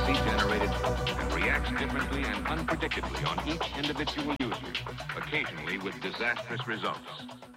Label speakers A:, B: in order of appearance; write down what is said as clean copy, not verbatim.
A: electricity generated and reacts differently and unpredictably on each individual user, occasionally with disastrous results.